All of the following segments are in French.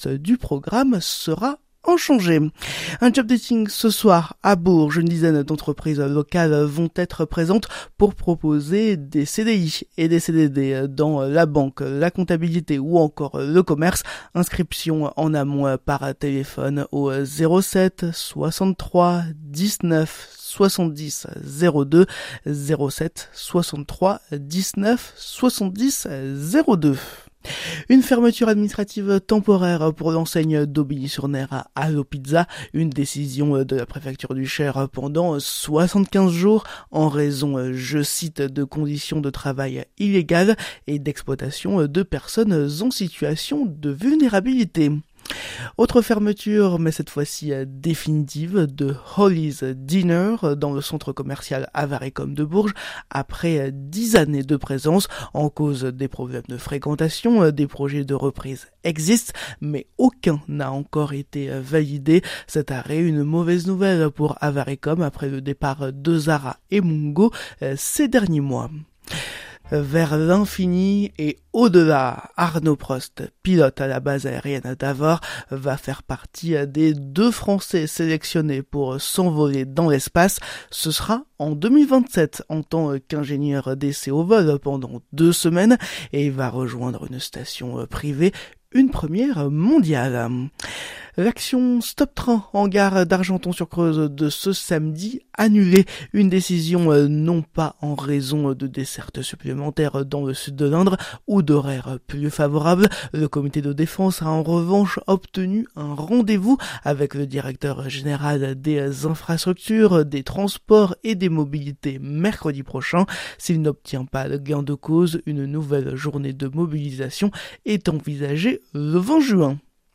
du programme sera inchangé. Un job dating ce soir à Bourges. Une dizaine d'entreprises locales vont être présentes pour proposer des CDI et des CDD dans la banque, la comptabilité ou encore le commerce. Inscription en amont par téléphone au 07 63 19 70 02 07 63 19 70 02. Une fermeture administrative temporaire pour l'enseigne d'Aubigny-sur-Ner à Allo Pizza, une décision de la préfecture du Cher pendant 75 jours en raison, je cite, de conditions de travail illégales et d'exploitation de personnes en situation de vulnérabilité. Autre fermeture, mais cette fois-ci définitive, de Holly's Dinner dans le centre commercial Avaricom de Bourges après 10 années de présence. En cause des problèmes de fréquentation, des projets de reprise existent, mais aucun n'a encore été validé. Cet arrêt, une mauvaise nouvelle pour Avaricom après le départ de Zara et Mungo ces derniers mois. Vers l'infini et au-delà, Arnaud Prost, pilote à la base aérienne d'Avord, va faire partie des 2 Français sélectionnés pour s'envoler dans l'espace. Ce sera en 2027 en tant qu'ingénieur d'essai au vol pendant 2 semaines et il va rejoindre une station privée, une première mondiale. L'action Stop Train en gare d'Argenton-sur-Creuse de ce samedi annulée. Une décision non pas en raison de dessertes supplémentaires dans le sud de l'Indre ou d'horaires plus favorables. Le comité de défense a en revanche obtenu un rendez-vous avec le directeur général des infrastructures, des transports et des mobilités mercredi prochain. S'il n'obtient pas le gain de cause, une nouvelle journée de mobilisation est envisagée le 20 juin.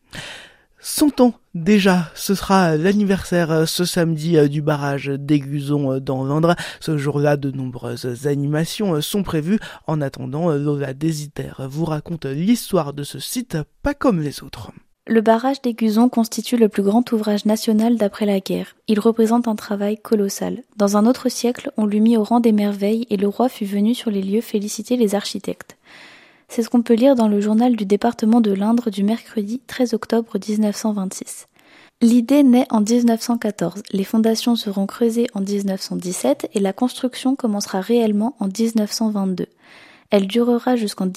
100 ans déjà, ce sera l'anniversaire ce samedi du barrage d'Aiguzon dans l'Indre. Ce jour-là, de nombreuses animations sont prévues. En attendant, Lola Desiter vous raconte l'histoire de ce site pas comme les autres. Le barrage d'Aiguzon constitue le plus grand ouvrage national d'après la guerre. Il représente un travail colossal. Dans un autre siècle, on l'eût mis au rang des merveilles et le roi fut venu sur les lieux féliciter les architectes. C'est ce qu'on peut lire dans le journal du département de l'Indre du mercredi 13 octobre 1926. L'idée naît en 1914, les fondations seront creusées en 1917 et la construction commencera réellement en 1922. Elle durera jusqu'en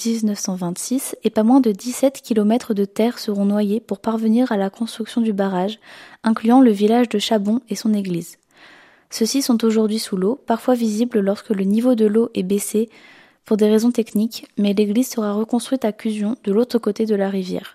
1926 et pas moins de 17 km de terre seront noyés pour parvenir à la construction du barrage, incluant le village de Chabon et son église. Ceux-ci sont aujourd'hui sous l'eau, parfois visibles lorsque le niveau de l'eau est baissé, pour des raisons techniques, mais l'église sera reconstruite à Cusion, de l'autre côté de la rivière.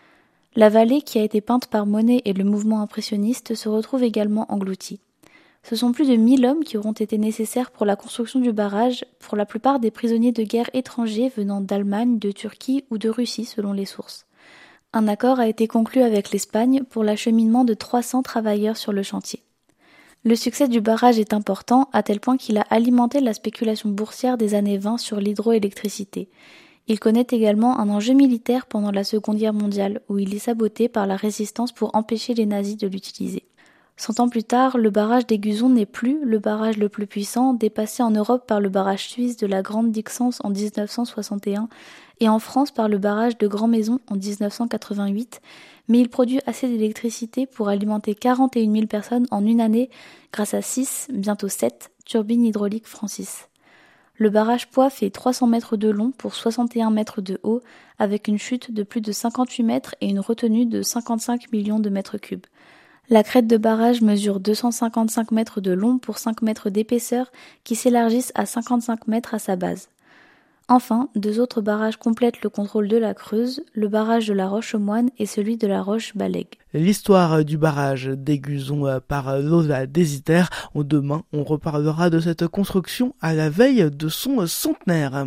La vallée, qui a été peinte par Monet et le mouvement impressionniste, se retrouve également engloutie. Ce sont plus de 1000 hommes qui auront été nécessaires pour la construction du barrage, pour la plupart des prisonniers de guerre étrangers venant d'Allemagne, de Turquie ou de Russie selon les sources. Un accord a été conclu avec l'Espagne pour l'acheminement de 300 travailleurs sur le chantier. Le succès du barrage est important, à tel point qu'il a alimenté la spéculation boursière des années 20 sur l'hydroélectricité. Il connaît également un enjeu militaire pendant la Seconde Guerre mondiale, où il est saboté par la résistance pour empêcher les nazis de l'utiliser. 100 ans plus tard, le barrage d'Aiguzon n'est plus le barrage le plus puissant, dépassé en Europe par le barrage suisse de la Grande Dixence en 1961 et en France par le barrage de Grand Maison en 1988, mais il produit assez d'électricité pour alimenter 41 000 personnes en une année grâce à 6, bientôt 7, turbines hydrauliques Francis. Le barrage Poix fait 300 mètres de long pour 61 mètres de haut, avec une chute de plus de 58 mètres et une retenue de 55 millions de mètres cubes. La crête de barrage mesure 255 mètres de long pour 5 mètres d'épaisseur qui s'élargissent à 55 mètres à sa base. Enfin, 2 autres barrages complètent le contrôle de la Creuse, le barrage de la Roche-aux-Moines et celui de la Roche-Balègue. L'histoire du barrage d'Aiguzon par Lola Desiter. Demain, on reparlera de cette construction à la veille de son centenaire.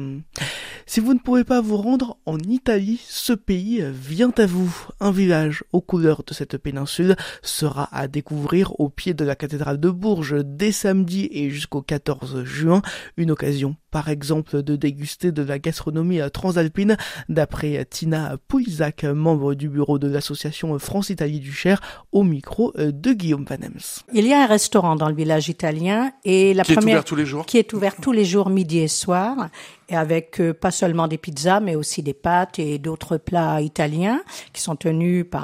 Si vous ne pouvez pas vous rendre en Italie, ce pays vient à vous. Un village aux couleurs de cette péninsule sera à découvrir au pied de la cathédrale de Bourges dès samedi et jusqu'au 14 juin. Une occasion, par exemple, de déguster de la gastronomie transalpine, d'après Tina Pouizac, membre du bureau de l'association France-Italie Nathalie Duchère au micro de Guillaume Panems. Il y a un restaurant dans le village italien et qui est ouvert tous les jours. Qui est ouvert tous les jours, midi et soir, et avec pas seulement des pizzas, mais aussi des pâtes et d'autres plats italiens qui sont tenus par